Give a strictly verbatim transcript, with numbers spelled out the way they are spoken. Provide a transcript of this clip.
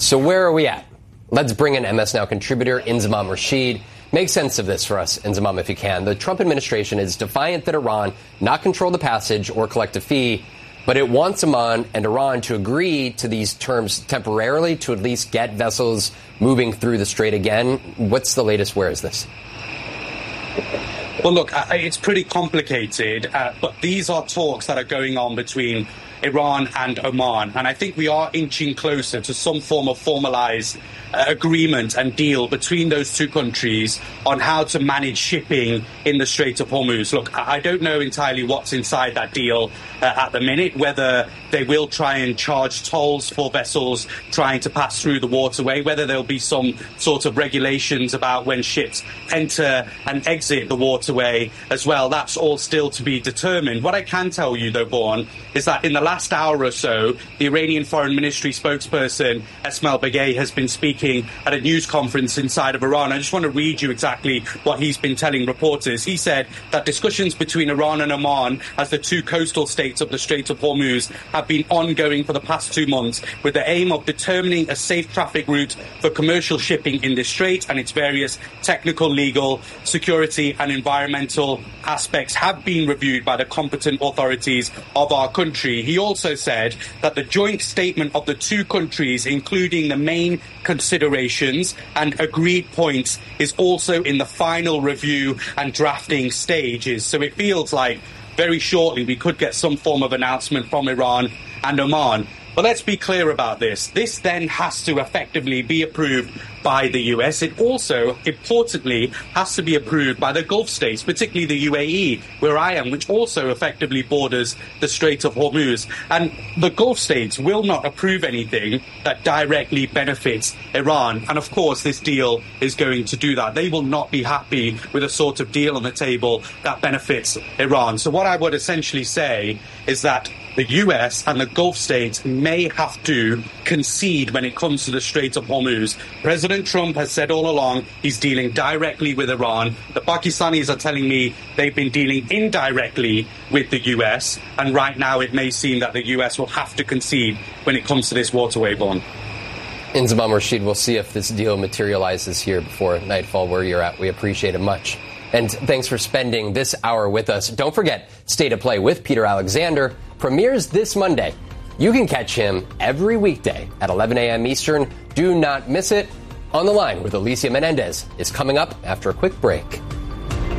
So where are we at? Let's bring in M S Now contributor Inzamam Rashid. Make sense of this for us, Inzamam, if you can. The Trump administration is defiant that Iran not control the passage or collect a fee, but it wants Oman and Iran to agree to these terms temporarily to at least get vessels moving through the strait again. What's the latest? Where is this? Well, look, it's pretty complicated, uh, but these are talks that are going on between Iran and Oman, and I think we are inching closer to some form of formalized uh, agreement and deal between those two countries on how to manage shipping in the Strait of Hormuz. Look, I don't know entirely what's inside that deal uh, at the minute, whether they will try and charge tolls for vessels trying to pass through the waterway, whether there'll be some sort of regulations about when ships enter and exit the waterway as well. That's all still to be determined. What I can tell you, though, Vaughan, is that in the last hour or so, the Iranian Foreign Ministry spokesperson, Esmail Baghaei, has been speaking at a news conference inside of Iran. I just want to read you exactly what he's been telling reporters. He said that discussions between Iran and Oman, as the two coastal states of the Strait of Hormuz, have been ongoing for the past two months with the aim of determining a safe traffic route for commercial shipping in this strait, and its various technical, legal, security and environmental aspects have been reviewed by the competent authorities of our country. He also said that the joint statement of the two countries, including the main considerations and agreed points, is also in the final review and drafting stages. So it feels like very shortly we could get some form of announcement from Iran and Oman. But let's be clear about this. This then has to effectively be approved by the U S. It also, importantly, has to be approved by the Gulf states, particularly the U A E, where I am, which also effectively borders the Strait of Hormuz. And the Gulf states will not approve anything that directly benefits Iran. And of course, this deal is going to do that. They will not be happy with a sort of deal on the table that benefits Iran. So what I would essentially say is that the U S and the Gulf states may have to concede when it comes to the Strait of Hormuz. President Trump has said all along he's dealing directly with Iran. The Pakistanis are telling me they've been dealing indirectly with the U S, and right now it may seem that the U S will have to concede when it comes to this waterway bond. Inzamam Rashid, we'll see if this deal materializes here before nightfall where you're at. We appreciate it much. And thanks for spending this hour with us. Don't forget, State of Play with Peter Alexander premieres this Monday. You can catch him every weekday at eleven a.m. Eastern. Do not miss it. On the Line with Alicia Menendez is coming up after a quick break.